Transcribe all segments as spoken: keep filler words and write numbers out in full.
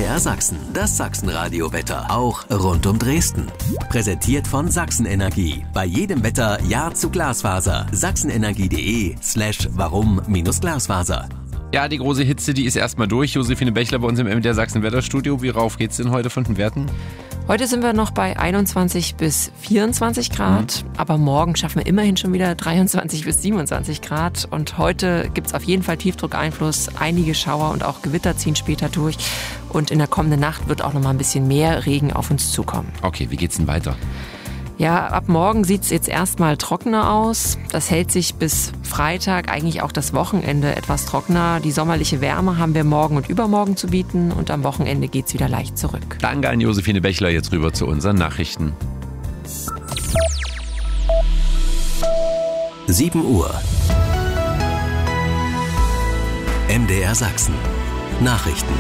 D R Sachsen, das Sachsenradio-Wetter. Auch rund um Dresden. Präsentiert von Sachsenenergie. Bei jedem Wetter Ja zu Glasfaser. sachsenenergie.de slash warum minus Glasfaser. Ja, die große Hitze, die ist erstmal durch. Josephine Bechler bei uns im M D R Sachsen Wetterstudio. Wie rauf geht's denn heute von den Werten? Heute sind wir noch bei einundzwanzig bis vierundzwanzig Grad, mhm. aber morgen schaffen wir immerhin schon wieder dreiundzwanzig bis siebenundzwanzig Grad. Und heute gibt es auf jeden Fall Tiefdruckeinfluss, einige Schauer und auch Gewitter ziehen später durch. Und in der kommenden Nacht wird auch noch mal ein bisschen mehr Regen auf uns zukommen. Okay, wie geht's denn weiter? Ja, ab morgen sieht es jetzt erstmal trockener aus. Das hält sich bis Freitag, eigentlich auch das Wochenende etwas trockener. Die sommerliche Wärme haben wir morgen und übermorgen zu bieten und am Wochenende geht es wieder leicht zurück. Danke an Josephine Bechler, jetzt rüber zu unseren Nachrichten. sieben Uhr. M D R Sachsen. Nachrichten.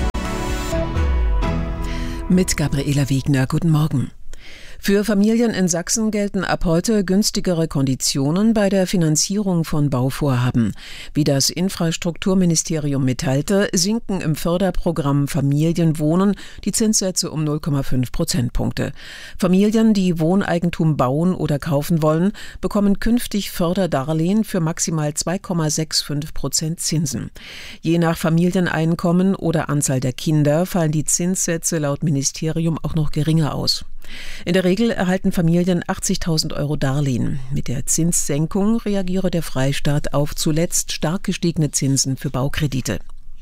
Mit Gabriela Wegner, guten Morgen. Für Familien in Sachsen gelten ab heute günstigere Konditionen bei der Finanzierung von Bauvorhaben. Wie das Infrastrukturministerium mitteilte, sinken im Förderprogramm Familienwohnen die Zinssätze um null Komma fünf Prozentpunkte. Familien, die Wohneigentum bauen oder kaufen wollen, bekommen künftig Förderdarlehen für maximal zwei Komma fünfundsechzig Prozent Zinsen. Je nach Familieneinkommen oder Anzahl der Kinder fallen die Zinssätze laut Ministerium auch noch geringer aus. In der Regel erhalten Familien achtzigtausend Euro Darlehen. Mit der Zinssenkung reagiere der Freistaat auf zuletzt stark gestiegene Zinsen für Baukredite.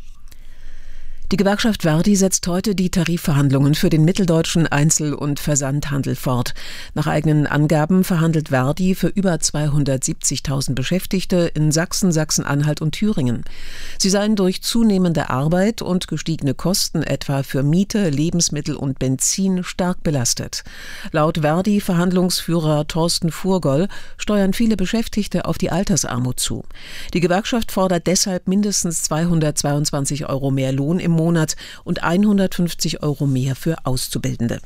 Die Gewerkschaft Verdi setzt heute die Tarifverhandlungen für den mitteldeutschen Einzel- und Versandhandel fort. Nach eigenen Angaben verhandelt Verdi für über zweihundertsiebzigtausend Beschäftigte in Sachsen, Sachsen-Anhalt und Thüringen. Sie seien durch zunehmende Arbeit und gestiegene Kosten etwa für Miete, Lebensmittel und Benzin stark belastet. Laut Verdi-Verhandlungsführer Thorsten Furgoll steuern viele Beschäftigte auf die Altersarmut zu. Die Gewerkschaft fordert deshalb mindestens zweihundertzweiundzwanzig Euro mehr Lohn im Monat und hundertfünfzig Euro mehr für Auszubildende.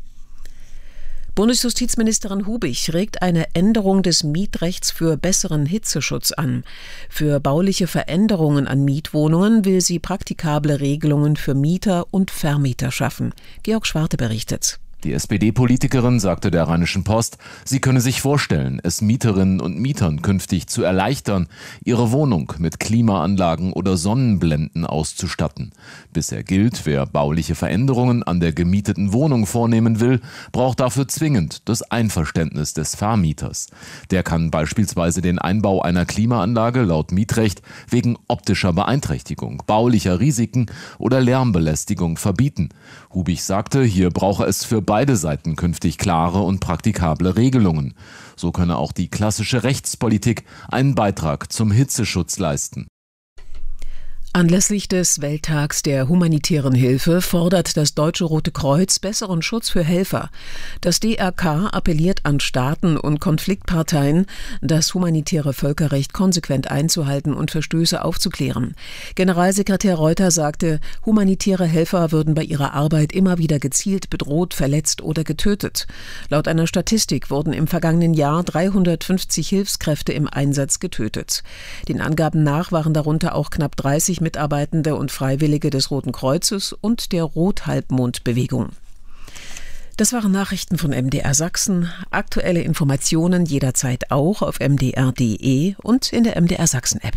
Bundesjustizministerin Hubich regt eine Änderung des Mietrechts für besseren Hitzeschutz an. Für bauliche Veränderungen an Mietwohnungen will sie praktikable Regelungen für Mieter und Vermieter schaffen. Georg Schwarte berichtet. Die S P D-Politikerin sagte der Rheinischen Post, sie könne sich vorstellen, es Mieterinnen und Mietern künftig zu erleichtern, ihre Wohnung mit Klimaanlagen oder Sonnenblenden auszustatten. Bisher gilt, wer bauliche Veränderungen an der gemieteten Wohnung vornehmen will, braucht dafür zwingend das Einverständnis des Vermieters. Der kann beispielsweise den Einbau einer Klimaanlage laut Mietrecht wegen optischer Beeinträchtigung, baulicher Risiken oder Lärmbelästigung verbieten. Hubich sagte, hier brauche es für beide Seiten künftig klare und praktikable Regelungen. So könne auch die klassische Rechtspolitik einen Beitrag zum Hitzeschutz leisten. Anlässlich des Welttags der humanitären Hilfe fordert das Deutsche Rote Kreuz besseren Schutz für Helfer. Das D R K appelliert an Staaten und Konfliktparteien, das humanitäre Völkerrecht konsequent einzuhalten und Verstöße aufzuklären. Generalsekretär Reuter sagte, humanitäre Helfer würden bei ihrer Arbeit immer wieder gezielt bedroht, verletzt oder getötet. Laut einer Statistik wurden im vergangenen Jahr dreihundertfünfzig Hilfskräfte im Einsatz getötet. Den Angaben nach waren darunter auch knapp dreißig Mitarbeitende und Freiwillige des Roten Kreuzes und der Rothalbmond-Bewegung. Das waren Nachrichten von M D R Sachsen. Aktuelle Informationen jederzeit auch auf m d r punkt d e und in der M D R Sachsen-App.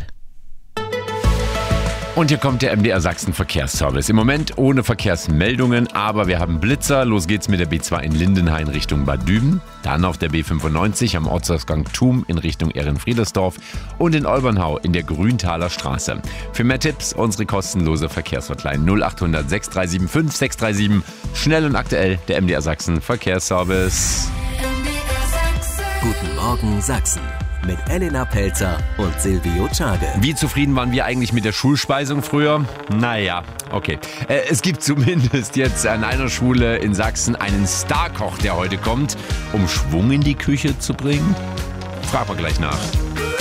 Und hier kommt der M D R Sachsen Verkehrsservice. Im Moment ohne Verkehrsmeldungen, aber wir haben Blitzer. Los geht's mit der B zwei in Lindenhain Richtung Bad Düben. Dann auf der B fünfundneunzig am Ortsausgang Thum in Richtung Ehrenfriedersdorf und in Olbernhau in der Grüntaler Straße. Für mehr Tipps unsere kostenlose Verkehrshotline null acht hundert sechs drei sieben fünf sechs drei sieben. Schnell und aktuell der M D R Sachsen Verkehrsservice. Guten Morgen Sachsen. Mit Elena Pelzer und Silvio Czade. Wie zufrieden waren wir eigentlich mit der Schulspeisung früher? Naja, okay. Äh, es gibt zumindest jetzt an einer Schule in Sachsen einen Starkoch, der heute kommt, um Schwung in die Küche zu bringen. Fragen wir gleich nach.